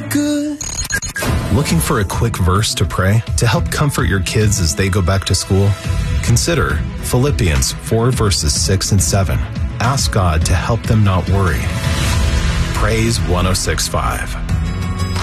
good. Looking for a quick verse to pray to help comfort your kids as they go back to school? Consider Philippians 4 verses 6 and 7. Ask God to help them not worry. Praise 106.5.